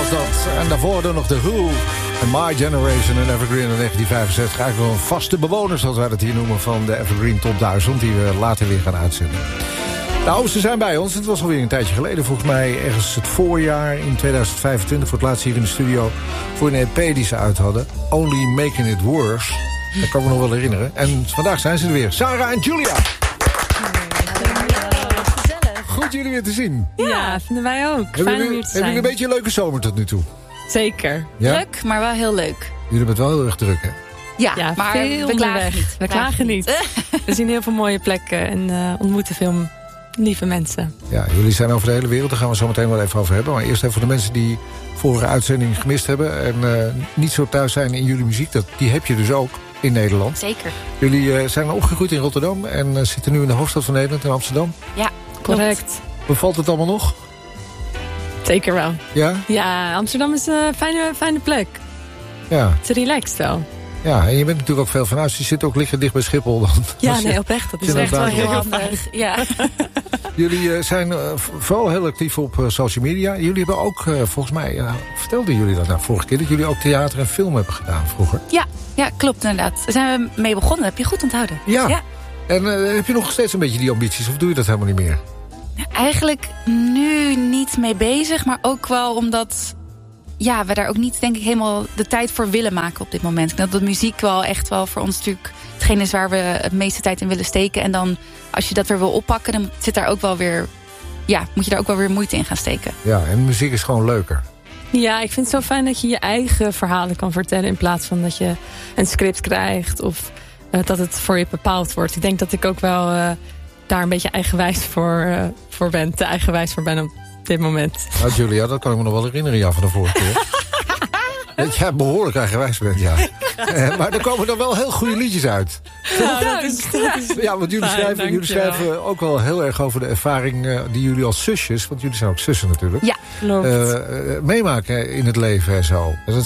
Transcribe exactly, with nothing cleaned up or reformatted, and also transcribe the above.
was dat. En daarvoor dan nog The Who. En My Generation en Evergreen in negentien vijfenzestig. Eigenlijk wel een vaste bewoner, zoals wij dat hier noemen, van de Evergreen Top duizend. Die we later weer gaan uitzenden. Nou, ze zijn bij ons. Het was alweer een tijdje geleden. Volgens mij ergens het voorjaar in tweeduizend vijfentwintig. Voor het laatst hier in de studio. Voor een E P die ze uit hadden. Only Making It Worse. Dat kan ik me nog wel herinneren. En vandaag zijn ze er weer. Sarah en Julia. Goed jullie weer te zien. Ja, vinden wij ook. Hebben Fijn om jullie, hier te hebben zijn. jullie een beetje een leuke zomer tot nu toe? Zeker. Ja? Druk, maar wel heel leuk. Jullie hebben het wel heel erg druk, hè? Ja, Ja, maar veel we klagen onderweg. niet. We klagen niet. We zien heel veel mooie plekken en uh, ontmoeten veel lieve mensen. Ja, jullie zijn over de hele wereld. Daar gaan we zo meteen wel even over hebben. Maar eerst even voor de mensen die vorige uitzending gemist hebben... en uh, niet zo thuis zijn in jullie muziek. Dat, die heb je dus ook in Nederland. Zeker. Jullie uh, zijn opgegroeid in Rotterdam... en uh, zitten nu in de hoofdstad van Nederland, in Amsterdam. Ja, Correct. Bevalt het allemaal nog? Zeker wel. Ja? Ja, Amsterdam is een fijne, fijne plek. Ja. Het is relaxed wel. Ja, en je bent natuurlijk ook veel van huis. Je zit ook liggen dicht bij Schiphol. Dan. Ja, nee, oprecht. Dat is Ja, echt wel buitenland. heel heel handig. handig. Ja. Jullie uh, zijn uh, vooral heel actief op uh, social media. Jullie hebben ook, uh, volgens mij, uh, vertelden jullie dat nou vorige keer... dat jullie ook theater en film hebben gedaan vroeger. Ja, ja, klopt inderdaad. Daar zijn we mee begonnen. Dat heb je goed onthouden. Ja. Ja. En uh, heb je nog steeds een beetje die ambities? Of doe je dat helemaal niet meer? Eigenlijk nu niet mee bezig, maar ook wel omdat... ja, we daar ook niet, denk ik, helemaal de tijd voor willen maken op dit moment. Ik denk dat muziek wel echt wel voor ons natuurlijk hetgeen is waar we het meeste tijd in willen steken. En dan, als je dat weer wil oppakken, dan zit daar ook wel weer, ja, moet je daar ook wel weer moeite in gaan steken. Ja, en muziek is gewoon leuker. Ja, ik vind het zo fijn dat je je eigen verhalen kan vertellen... in plaats van dat je een script krijgt of uh, dat het voor je bepaald wordt. Ik denk dat ik ook wel uh, daar een beetje eigenwijs voor, uh, voor ben. Te eigenwijs voor ben op dit moment. Nou, Julia, dat kan ik me nog wel herinneren, ja, van de vorige keer. Dat jij behoorlijk eigenwijs bent, ja. Eh, maar er komen dan wel heel goede liedjes uit. Ja, dat is, dat is Ja, want jullie fijn, schrijven, jullie dankjewel. schrijven ook wel heel erg over de ervaring... Uh, die jullie als zusjes, want jullie zijn ook zussen natuurlijk... Ja, klopt. Uh, uh, meemaken in het leven en zo. Dus dat